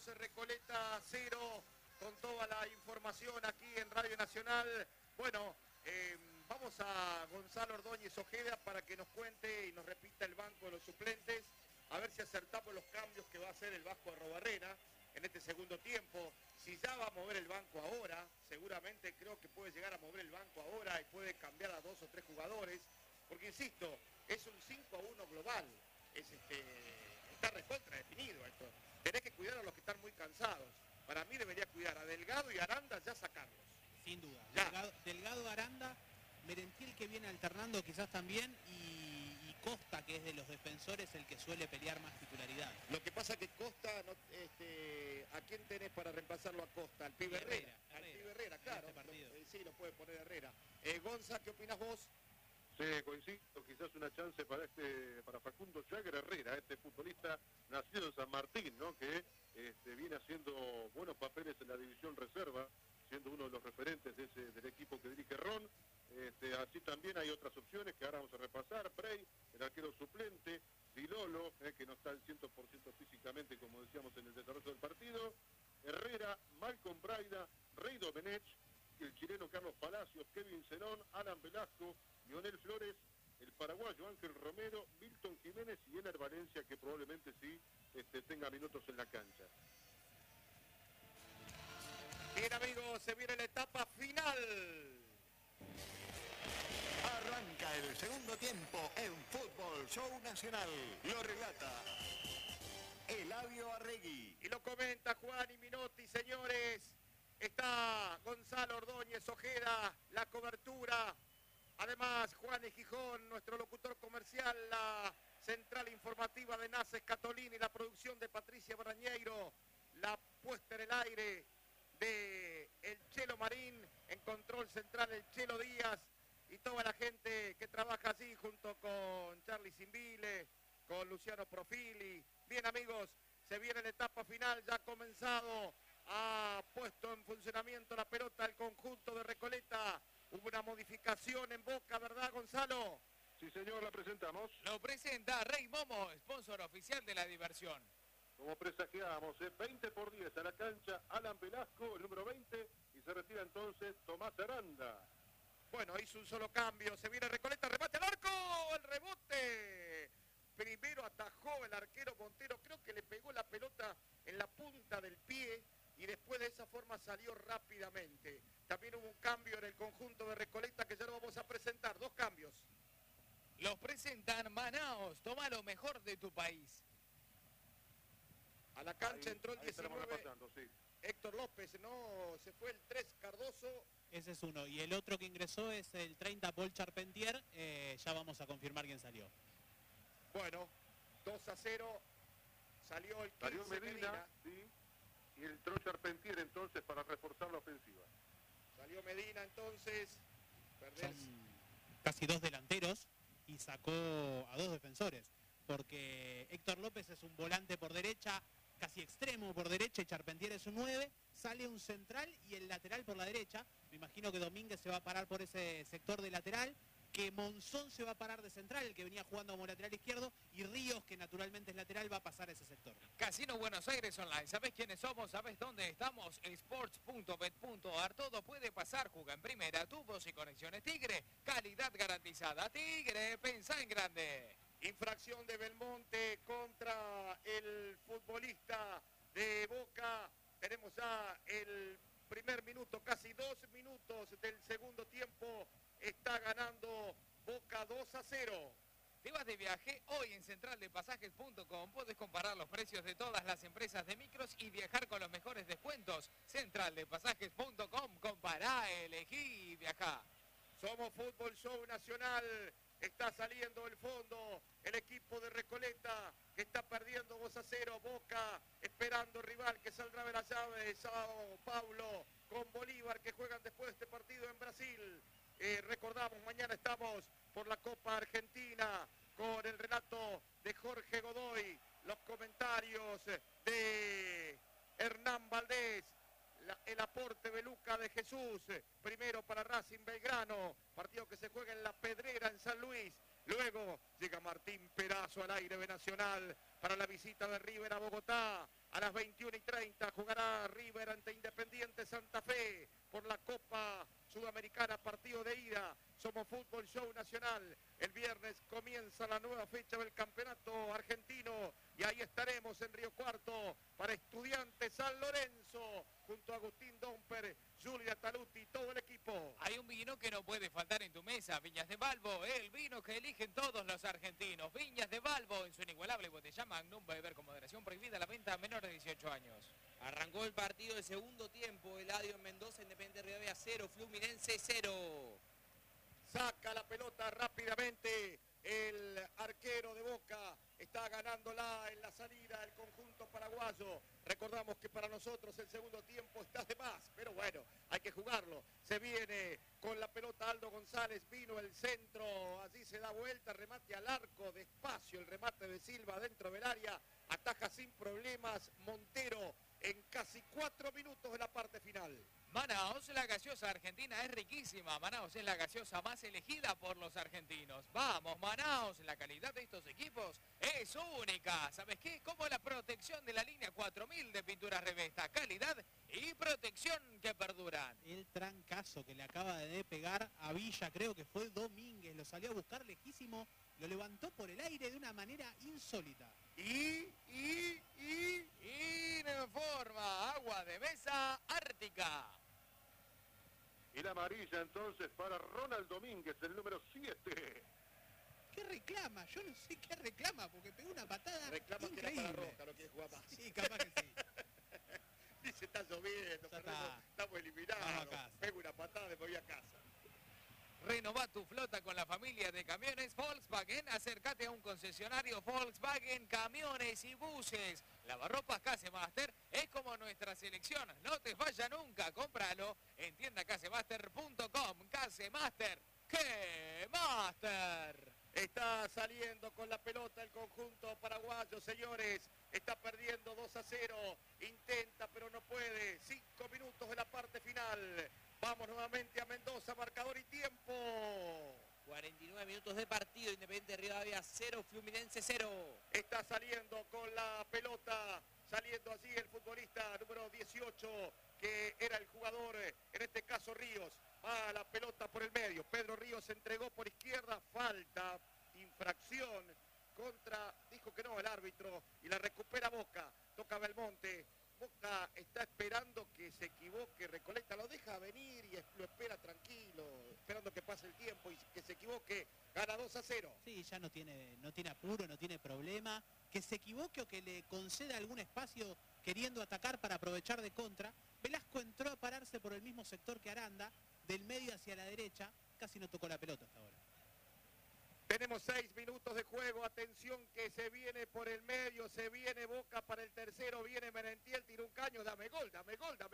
2, Recoleta 0, con toda la información aquí en Radio Nacional. Bueno, vamos a Gonzalo Ordóñez Ojeda para que nos cuente y nos repita el banco de los suplentes, a ver si acertamos los cambios que va a hacer el Vasco Arrobarrena en este segundo tiempo. Si ya va a mover el banco ahora, seguramente creo que puede llegar a mover el banco ahora y puede cambiar a 2 o 3 jugadores, porque insisto, es un 5-1 global, está recontra definido esto. Tenés que cuidar a los que están muy cansados. Para mí debería cuidar a Delgado y Aranda, ya sacarlos. Sin duda. Ya. Delgado, Aranda, Merentiel que viene alternando quizás también y Costa, que es de los defensores el que suele pelear más titularidad. Lo que pasa que Costa, no, ¿a quién tenés para reemplazarlo a Costa? Al pibe Herrera. Al pibe Herrera, claro. Sí, lo puede poner Herrera. Gonza, ¿qué opinas vos? Sí, coincido, quizás una chance para Facundo Jagger Herrera, este futbolista nacido en San Martín, ¿no? Que viene haciendo buenos papeles en la división reserva, siendo uno de los referentes del equipo que dirige Ron. Así también hay otras opciones que ahora vamos a repasar. Prey, el arquero suplente, Dilolo, que no está al 100% físicamente, como decíamos en el desarrollo del partido. Herrera, Malcolm Braida, Rey Domenech, el chileno Carlos Palacios, Kevin Zenón, Alan Velasco, Lionel Flores, el paraguayo Ángel Romero, Milton Jiménez y Ener Valencia, que probablemente sí tenga minutos en la cancha. Bien, amigos, se viene la etapa final. Arranca el segundo tiempo en Fútbol Show Nacional. Lo relata Eladio Arregui. Y lo comenta Juan y Minotti, señores. Está Gonzalo Ordóñez Ojeda, la cobertura. Además, Juan y Gijón, nuestro locutor comercial, la central informativa de Naces Catolini, la producción de Patricia Brañeiro, la puesta en el aire de el Chelo Marín, en control central el Chelo Díaz y toda la gente que trabaja allí junto con Charlie Simbile, con Luciano Profili. Bien, amigos, se viene la etapa final, ya ha comenzado, ha puesto en funcionamiento la pelota el conjunto de Recoleta. Hubo una modificación en Boca, ¿verdad, Gonzalo? Sí, señor, la presentamos. Lo presenta Rey Momo, sponsor oficial de la diversión. Como presagiábamos, 20-10 a la cancha, Alan Velasco, el número 20, y se retira entonces Tomás Aranda. Bueno, hizo un solo cambio, se viene Recoleta, remate al arco, el rebote. Primero atajó el arquero Montero, creo que le pegó la pelota en la punta del pie y después de esa forma salió rápidamente. También hubo un cambio en el conjunto de Recoleta que ya lo vamos a presentar, 2 cambios. Los presentan Manaos, toma lo mejor de tu país. A la cancha Ahí, entró el 19, repasando, sí. Héctor López, no, se fue el 3 Cardoso. Ese es uno. Y el otro que ingresó es el 30 Paul Charpentier. Ya vamos a confirmar quién salió. Bueno, 2-0, salió el 15 Salió Medina, sí, y entró Charpentier entonces para reforzar la ofensiva. Salió Medina entonces. Son casi 2 delanteros y sacó a 2 defensores. Porque Héctor López es un volante por derecha, casi extremo por derecha, y Charpentier es un 9. Sale un central y el lateral por la derecha. Me imagino que Domínguez se va a parar por ese sector de lateral, que Monzón se va a parar de central, el que venía jugando como lateral izquierdo, y Ríos, que naturalmente es lateral, va a pasar a ese sector. Casino Buenos Aires Online, ¿sabés quiénes somos? ¿Sabés dónde estamos? Sports.bet.ar, todo puede pasar, juega en primera, tubos y conexiones Tigre, calidad garantizada. Tigre, pensá en grande. Infracción de Belmonte contra el futbolista de Boca. Tenemos ya el primer minuto, casi 2 minutos del segundo tiempo. Está ganando Boca 2-0. ¿Te vas de viaje? Hoy en centraldepasajes.com puedes comparar los precios de todas las empresas de micros y viajar con los mejores descuentos. Centraldepasajes.com, compará, elegí y viajá. Somos Fútbol Show Nacional. Está saliendo el fondo el equipo de Recoleta, que está perdiendo 2-0. Boca esperando rival que saldrá de la llave. Sao Paulo con Bolívar, que juegan después de este partido en Brasil. Recordamos, mañana estamos por la Copa Argentina con el relato de Jorge Godoy, los comentarios de Hernán Valdés, el aporte de Luca de Jesús, primero para Racing Belgrano, partido que se juega en La Pedrera en San Luis. Luego llega Martín Perazo al aire de Nacional para la visita de River a Bogotá. A las 21:30 jugará River ante Independiente Santa Fe por la Copa Sudamericana, partido de ida. Somos Fútbol Show Nacional. El viernes comienza la nueva fecha del campeonato argentino y ahí estaremos en Río Cuarto para Estudiantes San Lorenzo junto a Agustín Domper, Julia Taluti y todo el equipo. Hay un vino que no puede faltar en tu mesa, Viñas de Balbo, el vino que eligen todos los argentinos. Viñas de Balbo en su inigualable botella Magnum, beber con moderación, prohibida la venta a menores de 18 años. Arrancó el partido del segundo tiempo, Eladio en Mendoza, Independiente Rivadavia 0, Fluminense 0. Saca la pelota rápidamente el arquero de Boca. Está ganándola en la salida el conjunto paraguayo. Recordamos que para nosotros el segundo tiempo está de más, pero bueno, hay que jugarlo. Se viene con la pelota Aldo González, vino el centro, allí se da vuelta, remate al arco, despacio el remate de Silva dentro del área, ataja sin problemas Montero en casi 4 minutos de la parte final. Manaos, la gaseosa argentina es riquísima. Manaos es la gaseosa más elegida por los argentinos. Vamos, Manaos, la calidad de estos equipos es única. ¿Sabes qué? Como la protección de la línea 4000 de pinturas Revesta. Calidad y protección que perduran. El trancazo que le acaba de pegar a Villa, creo que fue Domínguez. Lo salió a buscar lejísimo, lo levantó por el aire de una manera insólita. Informa Agua de Mesa Ártica. Y la amarilla entonces para Ronald Domínguez, el número 7. ¿Qué reclama? Yo no sé qué reclama, porque pegó una patada Reclama que increíble. era para Roja, no quiere jugar más. Sí, capaz que sí. Dice, está lloviendo, Ya Fernando, está. estamos eliminados. Vamos a casa. Pego una patada, me voy a casa. Renová tu flota con la familia de camiones Volkswagen. Acércate a un concesionario Volkswagen, camiones y buses. Lavarropas Casemaster es como nuestra selección. No te falla nunca. Cómpralo en tiendacasemaster.com. Casemaster. ¡Qué Master! Está saliendo con la pelota el conjunto paraguayo, señores. Está perdiendo 2-0. Intenta, pero no puede. 5 minutos de la parte final. Vamos nuevamente a Mendoza, marcador y tiempo. 49 minutos de partido, Independiente Rivadavia 0, Fluminense 0. Está saliendo con la pelota, saliendo allí el futbolista número 18, que era el jugador, en este caso Ríos. Va la pelota por el medio. Pedro Ríos entregó por izquierda, falta, infracción contra, dijo que no el árbitro, y la recupera Boca. Toca Belmonte. Boca está esperando que se equivoque, Recoleta lo deja venir y lo espera tranquilo, esperando que pase el tiempo y que se equivoque, gana 2-0. Sí, ya no tiene apuro, no tiene problema. Que se equivoque o que le conceda algún espacio queriendo atacar para aprovechar de contra. Velasco entró a pararse por el mismo sector que Aranda, del medio hacia la derecha, casi no tocó la pelota hasta ahora. Tenemos 6 minutos de juego, atención que se viene por el medio, se viene Boca para el tercero, viene Merentiel, tira un caño, dame gol,